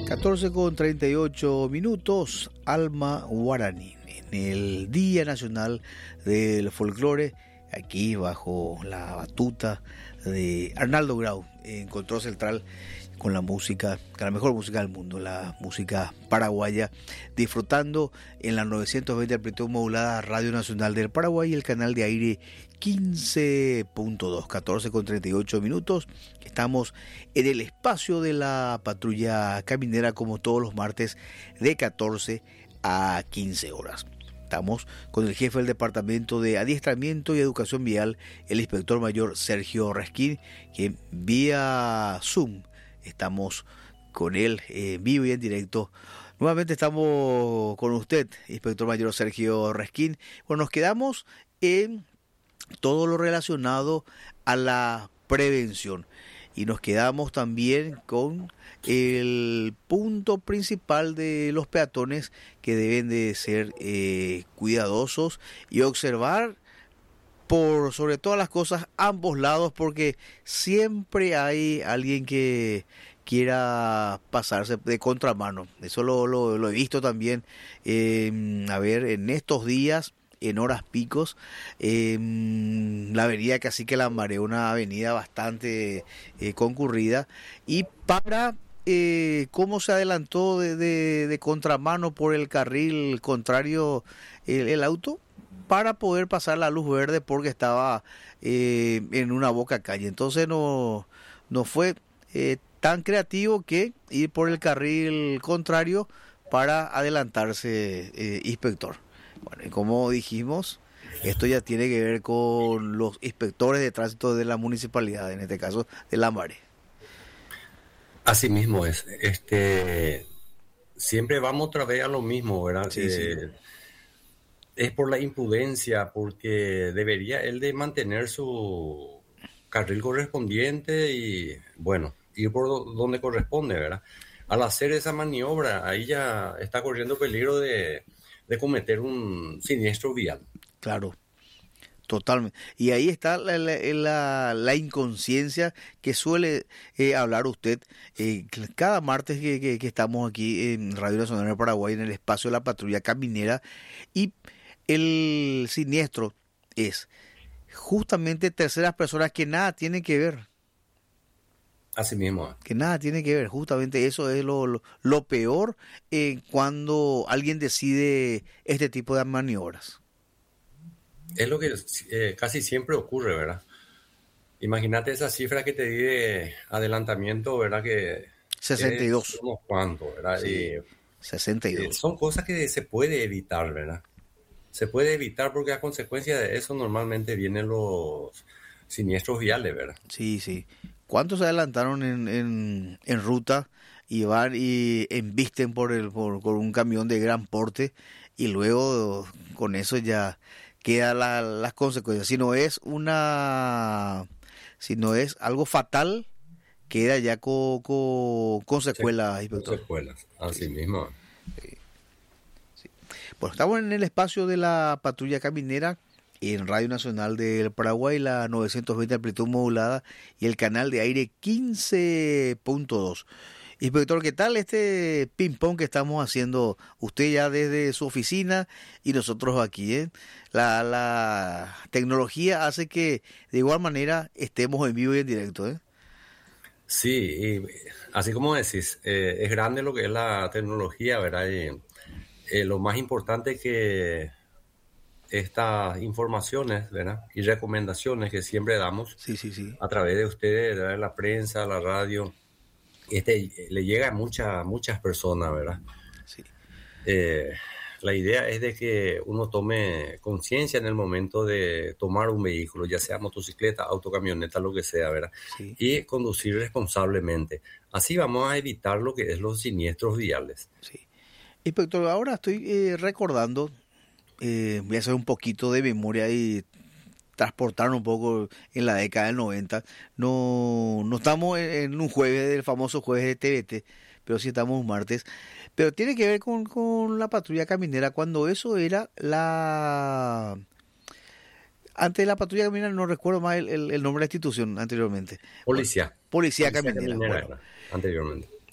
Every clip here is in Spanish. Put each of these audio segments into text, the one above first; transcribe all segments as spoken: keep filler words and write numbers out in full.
catorce con treinta y ocho minutos, Alma Guaraní, en el Día Nacional del Folclore, aquí bajo la batuta de Arnaldo Grau, en control central, con la música, con la mejor música del mundo, la música paraguaya, disfrutando en la novecientos veinte amplitud modulada Radio Nacional del Paraguay y el canal de aire quince punto dos, catorce con treinta y ocho minutos. Estamos en el espacio de la patrulla caminera como todos los martes de catorce a quince horas. Estamos con el jefe del Departamento de Adiestramiento y Educación Vial, el inspector mayor Sergio Resquín, que vía Zoom estamos con él en vivo y en directo. Nuevamente estamos con usted, inspector mayor Sergio Resquín. Bueno, nos quedamos en todo lo relacionado a la prevención y nos quedamos también con el punto principal de los peatones, que deben de ser eh, cuidadosos y observar por sobre todas las cosas ambos lados, porque siempre hay alguien que quiera pasarse de contramano. Eso lo, lo, lo he visto también, eh, a ver, en estos días, en horas picos, eh, la avenida Cacique Lambaré, una avenida bastante eh, concurrida, y para eh, cómo se adelantó de, de, de contramano por el carril contrario el, el auto, para poder pasar la luz verde porque estaba eh, en una boca calle. Entonces no, no fue eh, tan creativo que ir por el carril contrario para adelantarse, eh, inspector. Bueno, y como dijimos, esto ya tiene que ver con los inspectores de tránsito de la municipalidad, en este caso de Lambaré. Así mismo es. Este, siempre vamos otra vez a lo mismo, ¿verdad? Sí, eh, sí. Es por la imprudencia, porque debería él de mantener su carril correspondiente y, bueno, ir por do- donde corresponde, ¿verdad? Al hacer esa maniobra, ahí ya está corriendo peligro de, de cometer un siniestro vial. Claro, totalmente. Y ahí está la, la, la, la inconsciencia que suele eh, hablar usted eh, cada martes que, que, que estamos aquí en Radio Nacional de Paraguay, en el espacio de la patrulla caminera. Y el siniestro es justamente terceras personas que nada tienen que ver. Así mismo. Que nada tiene que ver, justamente eso es lo, lo, lo peor eh, cuando alguien decide este tipo de maniobras. Es lo que eh, casi siempre ocurre, ¿verdad? Imagínate esa cifra que te di de adelantamiento, ¿verdad? Que sesenta y dos. es unos cuantos, ¿verdad? Sí, Y, sesenta y eh, dos. son cosas que se puede evitar, ¿verdad? Se puede evitar porque a consecuencia de eso normalmente vienen los siniestros viales, ¿verdad? Sí, sí. ¿Cuántos se adelantaron en, en, en ruta y van y embisten por, el, por, por un camión de gran porte y luego con eso ya quedan la, las consecuencias? Si no es una, si no es algo fatal, queda ya con, con, con secuelas, inspector. Secuelas, así mismo. Bueno, estamos en el espacio de la patrulla caminera en Radio Nacional del Paraguay, la novecientos veinte amplitud modulada y el canal de aire quince punto dos. Inspector, ¿qué tal este ping-pong que estamos haciendo? Usted ya desde su oficina y nosotros aquí, ¿eh? La, la tecnología hace que de igual manera estemos en vivo y en directo, ¿eh? Sí, y así como decís, eh, es grande lo que es la tecnología, ¿verdad? Y, eh, lo más importante es que estas informaciones, ¿verdad? Y recomendaciones que siempre damos Sí, sí, sí. a través de ustedes, de la prensa, la radio, este, le llega a muchas, muchas personas, ¿verdad? Sí. Eh, la idea es de que uno tome conciencia en el momento de tomar un vehículo, ya sea motocicleta, auto, camioneta, lo que sea, ¿verdad? Sí. Y conducir responsablemente. Así vamos a evitar lo que es los siniestros viales. Sí. Inspector, ahora estoy eh, recordando, eh, voy a hacer un poquito de memoria y transportar un poco en la década del noventa. No, no estamos en, en un jueves, del famoso jueves de T V T, pero sí estamos un martes. Pero tiene que ver con, con la patrulla caminera, cuando eso era la... Antes de la patrulla caminera, no recuerdo más el, el, el nombre de la institución anteriormente. Policía. Bueno, policía, Policía caminera. caminera Bueno, era, anteriormente.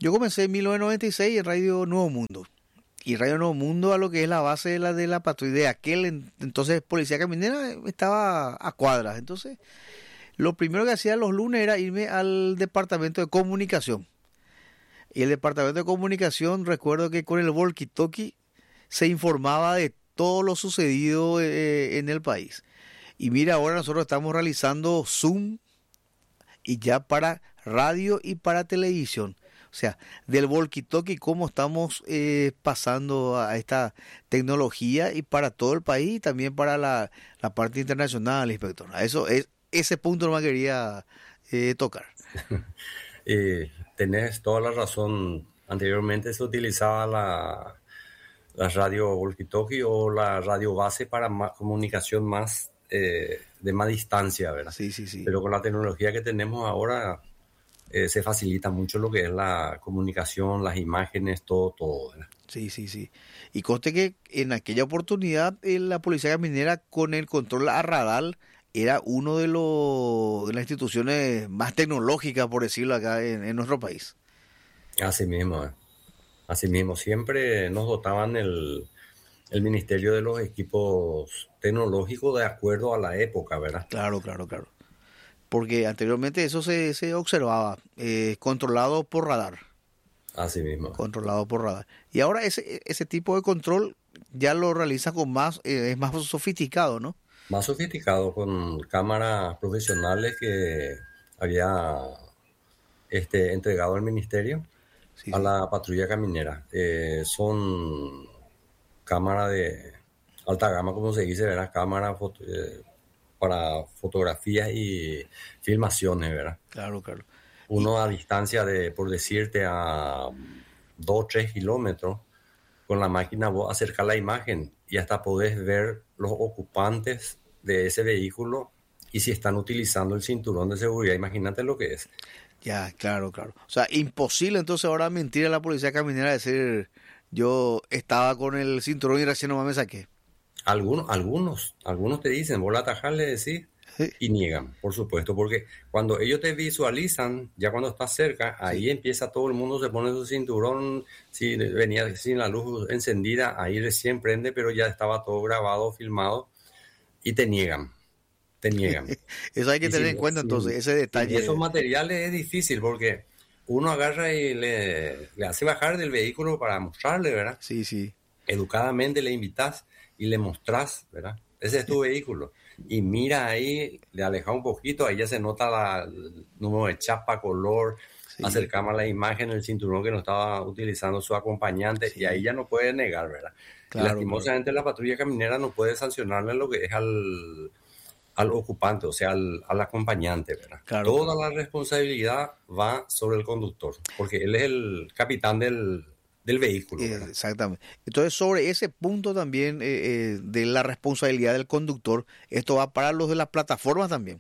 Yo comencé en mil novecientos noventa y seis en Radio Nuevo Mundo. Y Radio Nuevo Mundo a lo que es la base de la de la patrulla de aquel en- entonces Policía Caminera estaba a cuadras. Entonces, lo primero que hacía los lunes era irme al departamento de comunicación. Y el departamento de comunicación, recuerdo que con el walkie-talkie se informaba de todo lo sucedido eh, en el país. Y mira, ahora nosotros estamos realizando Zoom y ya para radio y para televisión. O sea, del walkie-talkie, cómo estamos eh, pasando a esta tecnología y para todo el país y también para la, la parte internacional, inspector. A eso es, ese punto no me quería eh, tocar. Eh, tenés toda la razón. Anteriormente se utilizaba la, la radio walkie-talkie o la radio base para ma- comunicación más eh, de más distancia, ¿verdad? Sí, sí, sí. Pero con la tecnología que tenemos ahora eh, se facilita mucho lo que es la comunicación, las imágenes, todo, todo, ¿verdad? Sí, sí, sí. Y conste que en aquella oportunidad eh, la Policía Caminera con el control a radar era uno de, los de las instituciones más tecnológicas, por decirlo acá en, en nuestro país. Así mismo, ¿eh? Así mismo. Siempre nos dotaban el, el Ministerio de los equipos tecnológicos de acuerdo a la época, ¿verdad? Claro, claro, claro. Porque anteriormente eso se, se observaba, eh, controlado por radar, Así mismo. controlado por radar. Y ahora ese, ese tipo de control ya lo realiza con más, eh, es más sofisticado, ¿no? Más sofisticado con cámaras profesionales que había este, entregado el ministerio Sí, a sí. la patrulla caminera. Eh, son cámaras de alta gama, como se dice, ¿verdad? Cámaras foto- eh, para fotografías y filmaciones, ¿verdad? Claro, claro. Y Uno a distancia de, por decirte, a dos, tres kilómetros, con la máquina vos acercás la imagen y hasta podés ver los ocupantes de ese vehículo y si están utilizando el cinturón de seguridad. Imagínate lo que es. ya, claro, claro. O sea, imposible entonces ahora mentir a la Policía Caminera decir yo estaba con el cinturón y recién nomás me saqué. Algunos, algunos, algunos te dicen, vos la atajás, le decís, y niegan, por supuesto, porque cuando ellos te visualizan, ya cuando estás cerca, ahí Sí, empieza todo el mundo, se pone su cinturón, si venía sin la luz encendida, ahí recién prende, pero ya estaba todo grabado, filmado, y te niegan, te niegan. eso hay que Y tener en sin, cuenta entonces, sin, ese sin esos detalle. materiales es difícil, porque uno agarra y le, le hace bajar del vehículo para mostrarle, ¿verdad? Sí, sí. Educadamente le invitas y le mostrás, ¿verdad? Ese es tu vehículo. Y mira ahí, le alejas un poquito, ahí ya se nota la, el número de chapa, color, Sí, acercamos la imagen, el cinturón que no estaba utilizando su acompañante, y ahí sí. ya no puede negar, ¿verdad? Y Claro, claro. lastimosamente la patrulla caminera no puede sancionarle lo que es al, al ocupante, o sea, al, al acompañante, ¿verdad? Claro, Toda claro. la responsabilidad va sobre el conductor, porque él es el capitán del, del vehículo, Eh, ¿verdad? Exactamente. Entonces, sobre ese punto también eh, eh, de la responsabilidad del conductor, esto va para los de las plataformas también.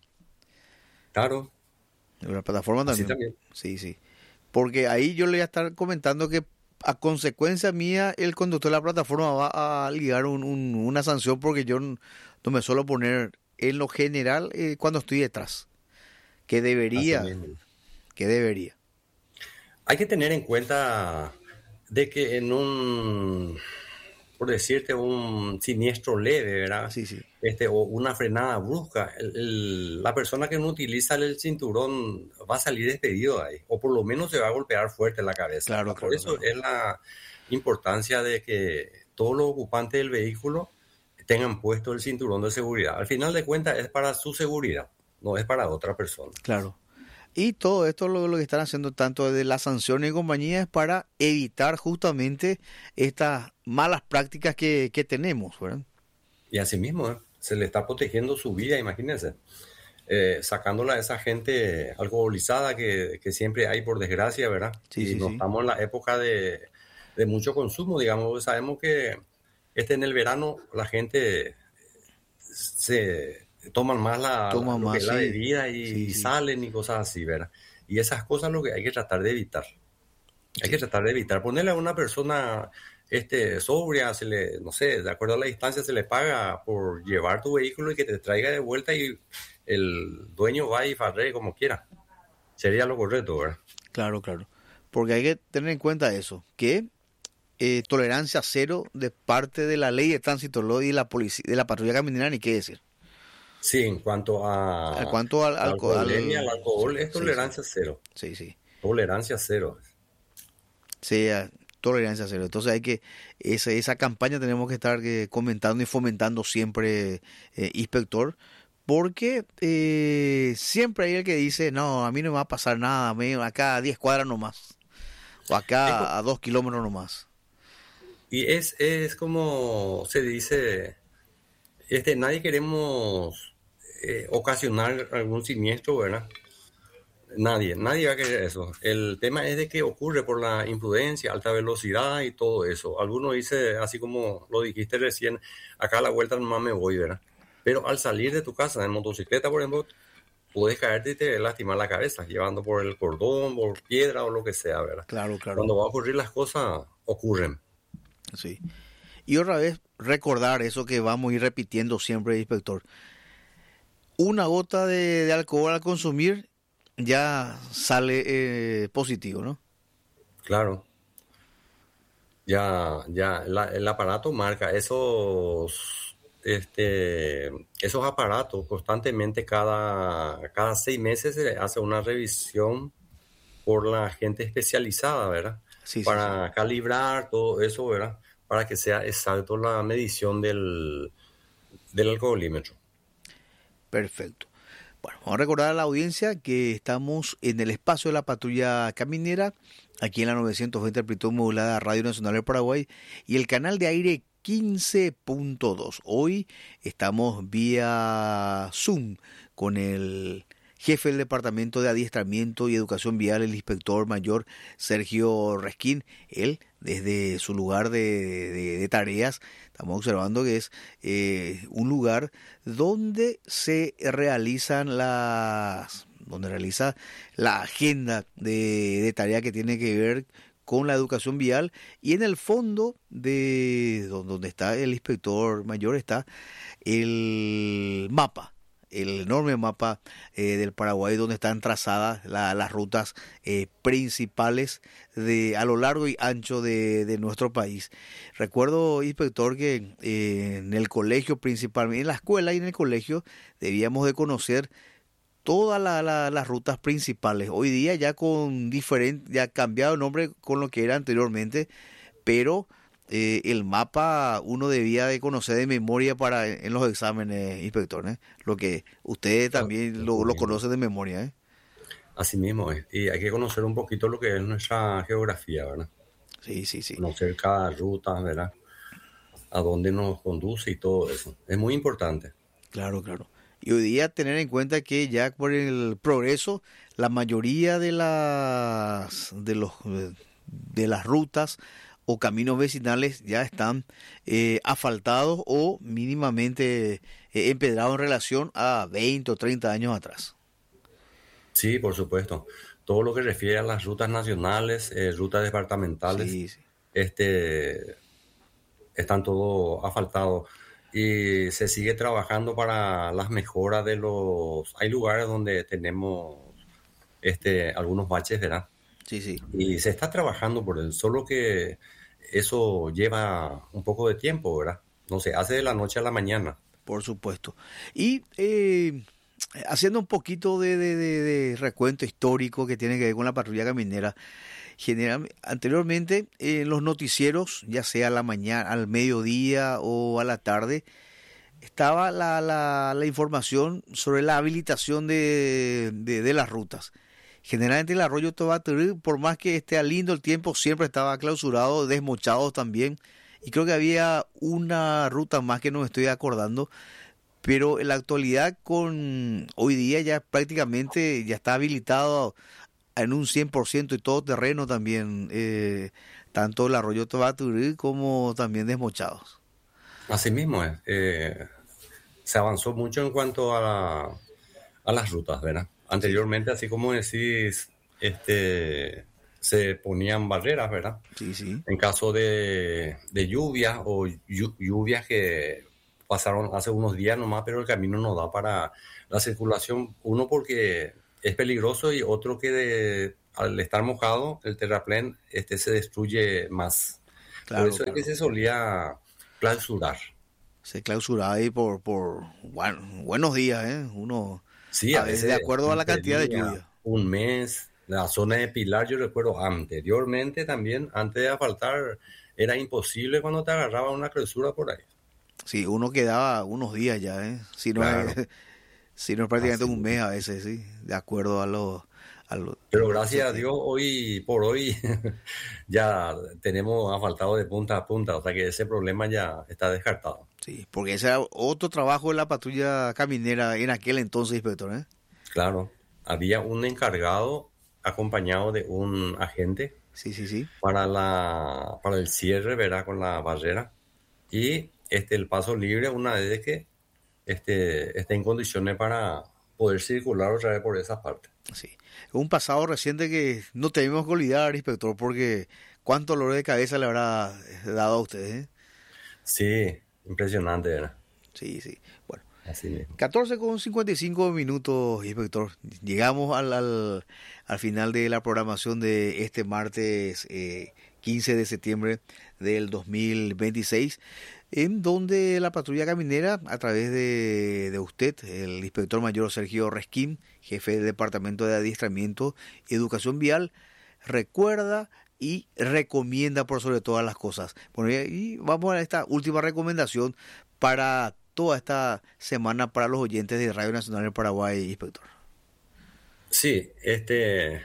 Claro, De la plataforma así también. también. Sí, sí. Porque ahí yo le voy a estar comentando que a consecuencia mía, el conductor de la plataforma va a ligar un- un- una sanción porque yo n- no me suelo poner en lo general eh, cuando estoy detrás. Que Así debería, mismo. que debería. Hay que tener en cuenta de que en un, por decirte, un siniestro leve, ¿verdad? Sí, sí. Este, o una frenada brusca, el- el- la persona que no utiliza el cinturón va a salir despedido de ahí, o por lo menos se va a golpear fuerte la cabeza, Claro, ¿verdad? Por claro, eso claro. es la importancia de que todos los ocupantes del vehículo tengan puesto el cinturón de seguridad. Al final de cuentas es para su seguridad, no es para otra persona. Claro. Y todo esto lo, lo que están haciendo tanto de las sanciones y compañía es para evitar justamente estas malas prácticas que, que tenemos, ¿verdad? Y así mismo, ¿eh? Se le está protegiendo su vida, imagínense. Eh, sacándola a esa gente alcoholizada que, que siempre hay, por desgracia, ¿verdad? Sí, Y sí, no sí. estamos en la época de, de mucho consumo, digamos. Sabemos que este en el verano la gente se toman más la, la- Toma lo que más, es la sí. bebida y, Sí, y sí. salen y cosas así, ¿verdad? Y esas cosas lo que hay que tratar de evitar. Hay que Sí. tratar de evitar. Ponerle a una persona este, sobria, se le, no sé, de acuerdo a la distancia, se le paga por llevar tu vehículo y que te traiga de vuelta y el dueño va y farre como quiera. Sería lo correcto, ¿verdad? Claro, claro. porque hay que tener en cuenta eso, que eh, tolerancia cero de parte de la ley de tránsito lo- y la policía, de la patrulla caminera, ni qué decir. Sí, en cuanto En a, cuanto al, a al, co- alcoholemia, al al- sí, alcohol es sí, sí, tolerancia cero. sí, sí, Tolerancia cero. sí, a- tolerancia cero. Entonces hay que, esa, esa campaña tenemos que estar eh, comentando y fomentando siempre, eh, inspector, porque eh, siempre hay el que dice, no, a mí no me va a pasar nada, a mí acá a diez cuadras nomás, o Es co- acá a dos kilómetros nomás. y es, es como se dice, este, nadie queremos eh, ocasionar algún siniestro, ¿verdad? Nadie, nadie va a querer eso. El tema es de que ocurre por la imprudencia, alta velocidad y todo eso. Algunos dice, así como lo dijiste recién, acá a la vuelta nomás me voy, ¿verdad? Pero al salir de tu casa en motocicleta, por ejemplo, puedes caerte y te lastimar la cabeza, llevando por el cordón, por piedra o lo que sea, ¿verdad? Claro, claro, Cuando va a ocurrir las cosas, ocurren. sí. Y otra vez recordar eso que vamos a ir repitiendo siempre, inspector. Una gota de, de alcohol al consumir ya sale eh, positivo, ¿no? Claro, ya, ya, la- el aparato marca esos, este, esos aparatos constantemente cada, cada seis meses se hace una revisión por la gente especializada, ¿verdad? Sí, sí, sí. Para calibrar todo eso, ¿verdad? Para que sea exacto la medición del, del alcoholímetro. Perfecto. Bueno, vamos a recordar a la audiencia que estamos en el espacio de la patrulla caminera, aquí en la novecientos veinte amplitud modulada Radio Nacional del Paraguay y el canal de aire quince punto dos. Hoy estamos vía Zoom con el jefe del Departamento de Adiestramiento y Educación Vial, el inspector mayor Sergio Resquín. Él, desde su lugar de, de- de tareas, estamos observando que es eh, un lugar donde se realizan las, donde realiza la agenda de, de tarea que tiene que ver con la educación vial, y en el fondo de don- donde está el inspector mayor está el mapa, el enorme mapa eh, del Paraguay, donde están trazadas la- las rutas eh, principales de a lo largo y ancho de, de nuestro país. Recuerdo, inspector, que eh, en el colegio principalmente, en la escuela y en el colegio, debíamos de conocer todas la- la- las rutas principales. Hoy día ya con diferente, ya ha cambiado el nombre con lo que era anteriormente, pero eh, el mapa uno debía de conocer de memoria para en los exámenes, inspector, ¿eh? Lo que usted también Así lo, lo mismo, conoce de memoria, ¿eh? así mismo es. Y hay que conocer un poquito lo que es nuestra geografía, ¿verdad? Sí, sí, sí, Conocer cada ruta, ¿verdad? A dónde nos conduce y todo eso. Es muy importante. claro, claro. Y hoy día tener en cuenta que ya por el progreso, la mayoría de las de los eh, de las rutas o caminos vecinales ya están eh, asfaltados o mínimamente eh, empedrados en relación a veinte o treinta años atrás. Sí, por supuesto. Todo lo que refiere a las rutas nacionales, eh, rutas departamentales, Sí, sí, este, están todo asfaltados y se sigue trabajando para las mejoras de los... Hay lugares donde tenemos este, algunos baches, ¿verdad? sí, sí, Y se está trabajando por eso, solo que eso lleva un poco de tiempo, ¿verdad? No se hace de la noche a la mañana. por supuesto. Y eh, haciendo un poquito de, de- de- de recuento histórico que tiene que ver con la patrulla caminera, general, anteriormente en los noticieros, ya sea a la mañana, al mediodía o a la tarde, estaba la, la, la información sobre la habilitación de, de, de las rutas. Generalmente el arroyo Tobaterí, por más que esté lindo el tiempo, siempre estaba clausurado, desmochado también. Y creo que había una ruta más que no me estoy acordando, pero en la actualidad con hoy día ya prácticamente ya está habilitado en un cien por ciento y todo terreno también, eh, tanto el arroyo Tobaterí como también desmochados. Así mismo es. Eh, se avanzó mucho en cuanto a, la- a las rutas, ¿verdad? Sí, Anteriormente, así como decís, este, se ponían barreras, ¿verdad? sí, sí, En caso de, de lluvias o llu- lluvias que pasaron hace unos días nomás, pero el camino no da para la circulación. Uno, porque es peligroso, y otro que de, al estar mojado el terraplén este se destruye más. Claro, por eso claro. es que se solía clausurar. Se clausuraba ahí por, por bueno, buenos días, ¿eh? Uno, sí, a, a veces de acuerdo a la cantidad de lluvia. Un mes, la zona de Pilar, yo recuerdo anteriormente también, antes de asfaltar, era imposible cuando te agarraba una clausura por ahí. Sí, uno quedaba unos días ya, ¿eh? Si no, claro. es, si no es prácticamente Así. un mes a veces, sí, de acuerdo a los... A lo, Pero gracias a Dios, hoy por hoy ya tenemos asfaltado de punta a punta, o sea que ese problema ya está descartado. Sí, porque ese era otro trabajo de la patrulla caminera en aquel entonces, inspector, ¿eh? Claro, había un encargado acompañado de un agente sí, sí, sí. para la para el cierre, ¿verdad? Con la barrera, y este el paso libre una vez que este esté en condiciones para poder circular otra vez por esa parte. Sí, un pasado reciente que no tenemos que olvidar, inspector, porque cuánto dolor de cabeza le habrá dado a ustedes, ¿eh? Sí, impresionante, ¿verdad? Sí, sí, bueno. Así mismo. catorce con cincuenta y cinco minutos, inspector. Llegamos al, al, al final de la programación de este martes eh, quince de septiembre del dos mil veintiséis, en donde la patrulla caminera, a través de, de usted, el inspector mayor Sergio Resquín, jefe del Departamento de Adiestramiento y Educación Vial, recuerda y recomienda por sobre todas las cosas. Bueno, y vamos a esta última recomendación para toda esta semana para los oyentes de Radio Nacional del Paraguay, inspector. Sí, este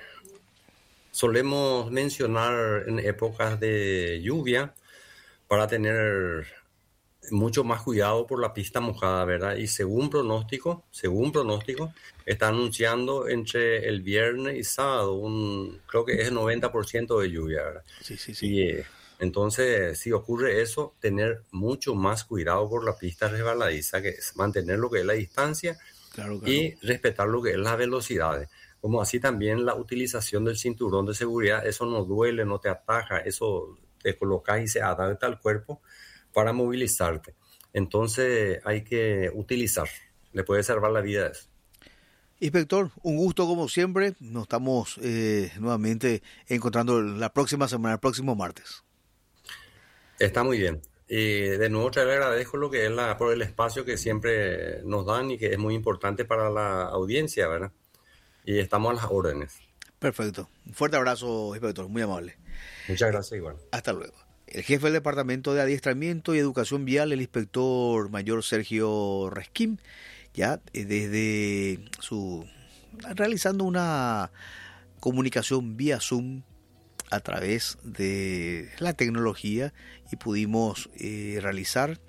solemos mencionar en épocas de lluvia para tener mucho más cuidado por la pista mojada, ¿verdad? Y según pronóstico, según pronóstico, está anunciando entre el viernes y sábado un, creo que es el noventa por ciento de lluvia, ¿verdad? Sí, sí, sí. Y eh, entonces, si ocurre eso, tener mucho más cuidado por la pista resbaladiza, que es mantener lo que es la distancia, claro, claro. y respetar lo que es las velocidades. Como así también la utilización del cinturón de seguridad, eso no duele, no te ataja, eso te colocas y se adapta al cuerpo para movilizarte. Entonces hay que utilizar, le puede salvar la vida a eso. Inspector, un gusto como siempre, nos estamos eh, nuevamente encontrando la próxima semana, el próximo martes. Está muy bien. Y de nuevo te agradezco lo que es la, por el espacio que siempre nos dan y que es muy importante para la audiencia, ¿verdad? Y estamos a las órdenes. Perfecto. Un fuerte abrazo, inspector, muy amable. Muchas gracias, igual. Hasta luego. El jefe del Departamento de Adiestramiento y Educación Vial, el inspector mayor Sergio Resquín, ya desde su realizando una comunicación vía Zoom a través de la tecnología, y pudimos eh, realizar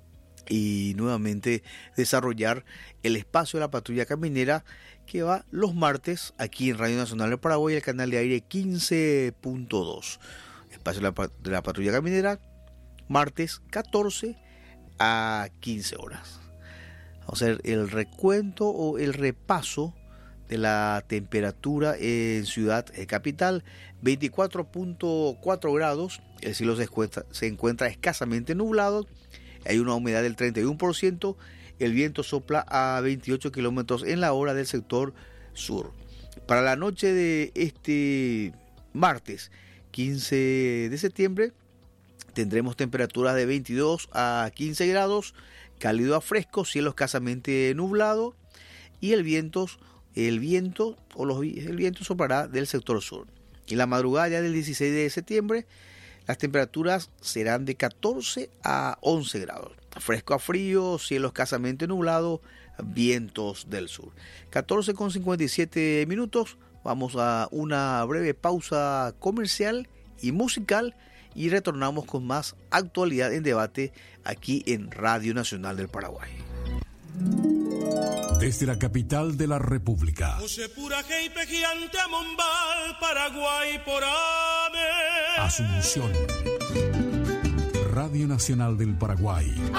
y nuevamente desarrollar el espacio de la patrulla caminera, que va los martes aquí en Radio Nacional del Paraguay, el canal de aire quince punto dos. Espacio de la, de la patrulla caminera, martes catorce a quince horas. Vamos a hacer el recuento o el repaso de la temperatura en Ciudad Capital: veinticuatro punto cuatro grados, el cielo se encuentra, se encuentra escasamente nublado, hay una humedad del treinta y uno por ciento, el viento sopla a veintiocho kilómetros en la hora del sector sur. Para la noche de este martes quince de septiembre tendremos temperaturas de veintidós a quince grados, cálido a fresco, cielo escasamente nublado, y el viento, el viento o los, el viento soplará del sector sur. En la madrugada ya del dieciséis de septiembre, las temperaturas serán de catorce a once grados. Fresco a frío, cielo escasamente nublado, vientos del sur. catorce con cincuenta y siete minutos. Vamos a una breve pausa comercial y musical y retornamos con más actualidad en debate aquí en Radio Nacional del Paraguay. Desde la capital de la República. Asunción. Radio Nacional del Paraguay.